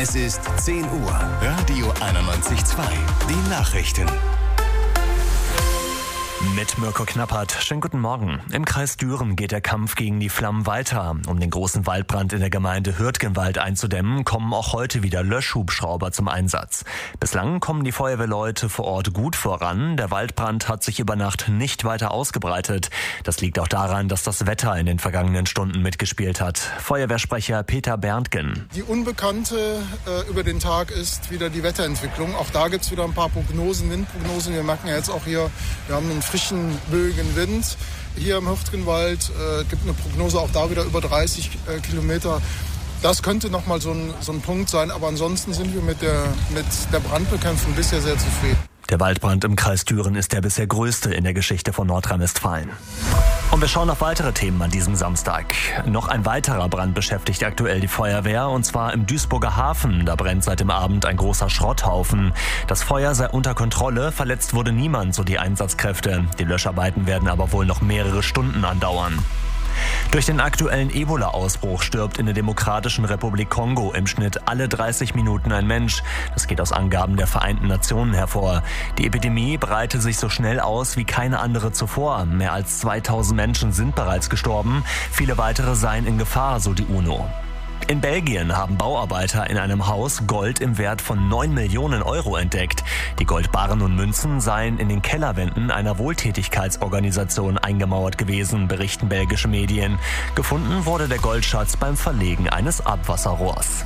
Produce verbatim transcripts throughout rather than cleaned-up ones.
Es ist zehn Uhr. Radio einundneunzig Komma zwei. Die Nachrichten. Mit Mirko Knappert. Schönen guten Morgen. Im Kreis Düren geht der Kampf gegen die Flammen weiter. Um den großen Waldbrand in der Gemeinde Hürtgenwald einzudämmen, kommen auch heute wieder Löschhubschrauber zum Einsatz. Bislang kommen die Feuerwehrleute vor Ort gut voran. Der Waldbrand hat sich über Nacht nicht weiter ausgebreitet. Das liegt auch daran, dass das Wetter in den vergangenen Stunden mitgespielt hat. Feuerwehrsprecher Peter Berntgen. Die Unbekannte äh, über den Tag ist wieder die Wetterentwicklung. Auch da gibt es wieder ein paar Prognosen, Windprognosen. Wir merken ja jetzt auch hier, wir haben einen frischen, böigen Wind. Hier im Hürtgenwald äh, gibt eine Prognose auch da wieder über dreißig äh, Kilometer. Das könnte nochmal so ein, so ein Punkt sein, aber ansonsten sind wir mit der, mit der Brandbekämpfung bisher sehr zufrieden. Der Waldbrand im Kreis Düren ist der bisher größte in der Geschichte von Nordrhein-Westfalen. Und wir schauen auf weitere Themen an diesem Samstag. Noch ein weiterer Brand beschäftigt aktuell die Feuerwehr, und zwar im Duisburger Hafen. Da brennt seit dem Abend ein großer Schrotthaufen. Das Feuer sei unter Kontrolle, verletzt wurde niemand, so die Einsatzkräfte. Die Löscharbeiten werden aber wohl noch mehrere Stunden andauern. Durch den aktuellen Ebola-Ausbruch stirbt in der Demokratischen Republik Kongo im Schnitt alle dreißig Minuten ein Mensch. Das geht aus Angaben der Vereinten Nationen hervor. Die Epidemie breite sich so schnell aus wie keine andere zuvor. Mehr als zweitausend Menschen sind bereits gestorben. Viele weitere seien in Gefahr, so die UNO. In Belgien haben Bauarbeiter in einem Haus Gold im Wert von neun Millionen Euro entdeckt. Die Goldbarren und Münzen seien in den Kellerwänden einer Wohltätigkeitsorganisation eingemauert gewesen, berichten belgische Medien. Gefunden wurde der Goldschatz beim Verlegen eines Abwasserrohrs.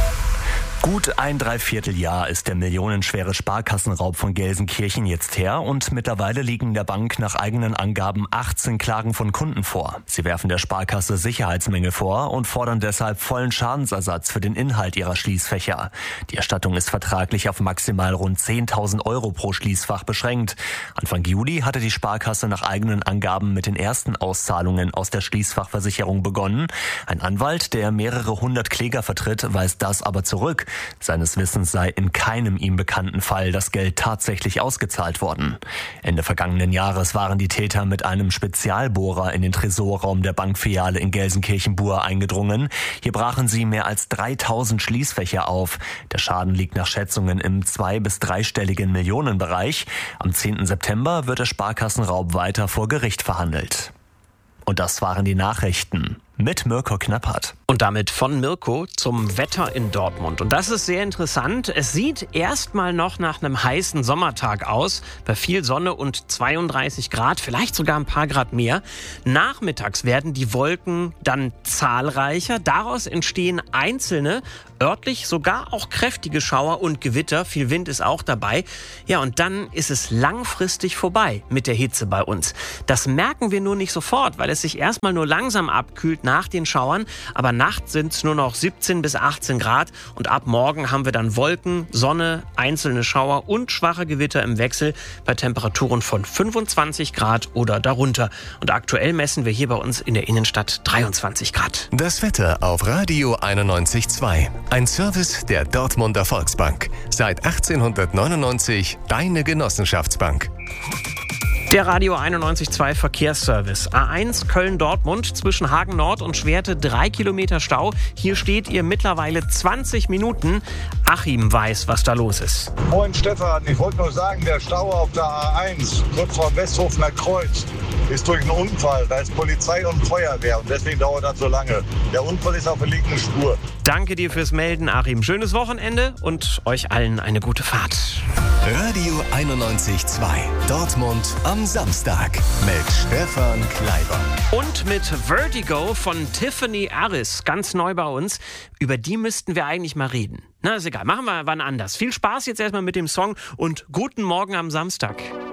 Gut ein Dreivierteljahr ist der millionenschwere Sparkassenraub von Gelsenkirchen jetzt her, und mittlerweile liegen der Bank nach eigenen Angaben achtzehn Klagen von Kunden vor. Sie werfen der Sparkasse Sicherheitsmängel vor und fordern deshalb vollen Schadensersatz für den Inhalt ihrer Schließfächer. Die Erstattung ist vertraglich auf maximal rund zehntausend Euro pro Schließfach beschränkt. Anfang Juli hatte die Sparkasse nach eigenen Angaben mit den ersten Auszahlungen aus der Schließfachversicherung begonnen. Ein Anwalt, der mehrere hundert Kläger vertritt, weist das aber zurück. Seines Wissens sei in keinem ihm bekannten Fall das Geld tatsächlich ausgezahlt worden. Ende vergangenen Jahres waren die Täter mit einem Spezialbohrer in den Tresorraum der Bankfiliale in Gelsenkirchen-Bur eingedrungen. Hier brachen sie mehr als dreitausend Schließfächer auf. Der Schaden liegt nach Schätzungen im zwei- bis dreistelligen Millionenbereich. Am zehnten September wird der Sparkassenraub weiter vor Gericht verhandelt. Und das waren die Nachrichten mit Mirko Knappert. Und damit von Mirko zum Wetter in Dortmund. Und das ist sehr interessant. Es sieht erstmal noch nach einem heißen Sommertag aus, bei viel Sonne und zweiunddreißig Grad, vielleicht sogar ein paar Grad mehr. Nachmittags werden die Wolken dann zahlreicher. Daraus entstehen einzelne, örtlich sogar auch kräftige Schauer und Gewitter. Viel Wind ist auch dabei. Ja, und dann ist es langfristig vorbei mit der Hitze bei uns. Das merken wir nur nicht sofort, weil es sich erstmal nur langsam abkühlt nach den Schauern. Aber nachts sind es nur noch siebzehn bis achtzehn Grad. Und ab morgen haben wir dann Wolken, Sonne, einzelne Schauer und schwache Gewitter im Wechsel bei Temperaturen von fünfundzwanzig Grad oder darunter. Und aktuell messen wir hier bei uns in der Innenstadt dreiundzwanzig Grad. Das Wetter auf Radio einundneunzig Komma zwei. Ein Service der Dortmunder Volksbank. Seit achtzehnhundertneunundneunzig deine Genossenschaftsbank. Der Radio einundneunzig Komma zwei Verkehrsservice. A eins Köln-Dortmund zwischen Hagen Nord und Schwerte drei Kilometer Stau. Hier steht ihr mittlerweile zwanzig Minuten. Achim weiß, was da los ist. Moin Stefan, ich wollte nur sagen, der Stau auf der A eins, kurz vor Westhofener Kreuz, ist durch einen Unfall. Da ist Polizei und Feuerwehr und deswegen dauert das so lange. Der Unfall ist auf der linken Spur. Danke dir fürs Melden, Achim. Schönes Wochenende und euch allen eine gute Fahrt. Radio einundneunzig Komma zwei. Dortmund am Samstag mit Stefan Kleiber. Und mit Vertigo von Tiffany Harris, ganz neu bei uns. Über die müssten wir eigentlich mal reden. Na, ist egal, machen wir wann anders. Viel Spaß jetzt erstmal mit dem Song und guten Morgen am Samstag.